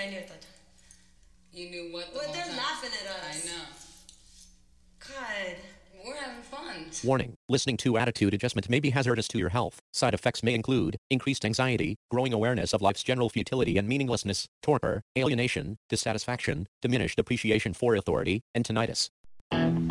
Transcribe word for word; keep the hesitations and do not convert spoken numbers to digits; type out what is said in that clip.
I knew that. You knew what the Well, whole they're time? laughing at us. I know. God. We're having fun. Warning, listening to attitude adjustment may be hazardous to your health. Side effects may include increased anxiety, growing awareness of life's general futility and meaninglessness, torpor, alienation, dissatisfaction, diminished appreciation for authority, and tinnitus.